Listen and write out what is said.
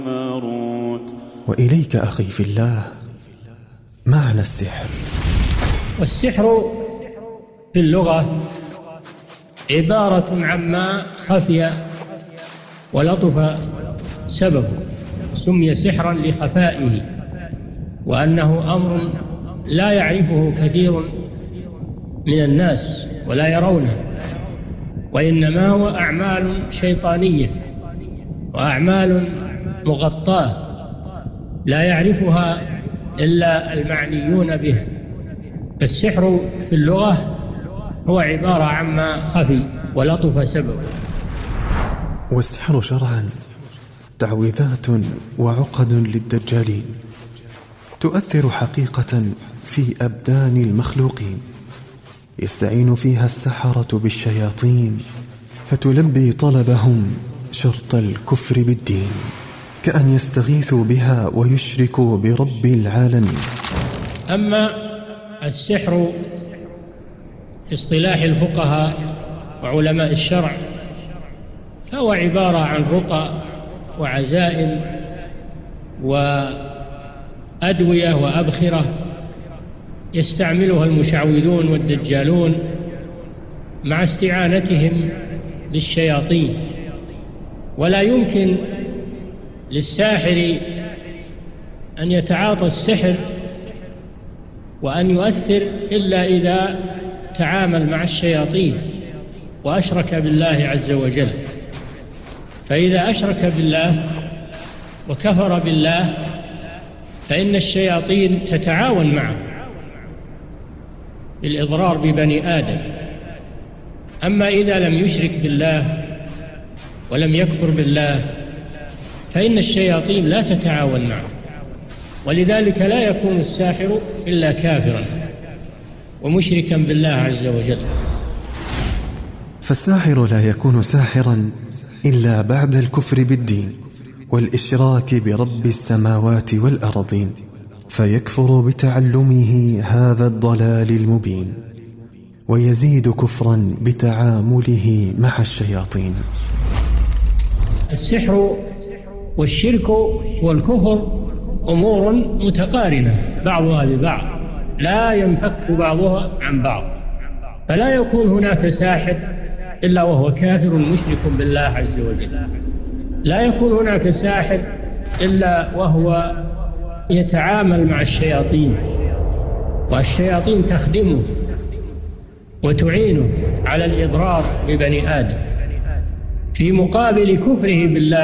وإليك أخي في الله معنى السحر. والسحر في اللغة عبارة عما خفي ولطف سببه، سمي سحرا لخفائه، وأنه أمر لا يعرفه كثير من الناس ولا يرونه، وإنما هو أعمال شيطانية وأعمال مغطاة لا يعرفها إلا المعنيون به. فالسحر في اللغة هو عبارة عما خفي ولطف سببه. والسحر شرعا تعويذات وعقد للدجالين تؤثر حقيقة في أبدان المخلوقين، يستعين فيها السحرة بالشياطين فتلبي طلبهم شرط الكفر بالدين، كأن يستغيثوا بها ويشركوا برب العالمين. أما السحر في اصطلاح الفقهاء وعلماء الشرع فهو عبارة عن رقى وعزائم وأدوية وأبخرة يستعملها المشعوذون والدجالون مع استعانتهم بالشياطين، ولا يمكن للساحر أن يتعاطى السحر وأن يؤثر إلا إذا تعامل مع الشياطين وأشرك بالله عز وجل. فإذا أشرك بالله وكفر بالله فإن الشياطين تتعاون معه بالإضرار ببني آدم. أما إذا لم يشرك بالله ولم يكفر بالله فإن الشياطين لا تتعاون معه، ولذلك لا يكون الساحر إلا كافرا ومشركا بالله عز وجل. فالساحر لا يكون ساحرا إلا بعد الكفر بالدين والإشراك برب السماوات والأرضين، فيكفر بتعلمه هذا الضلال المبين ويزيد كفرا بتعامله مع الشياطين. السحر والشرك والكفر أمور متقارنة بعضها ببعض، لا ينفك بعضها عن بعض، فلا يكون هناك ساحر إلا وهو كافر مشرك بالله عز وجل، لا يكون هناك ساحر إلا وهو يتعامل مع الشياطين والشياطين تخدمه وتعينه على الإضرار ببني آدم في مقابل كفره بالله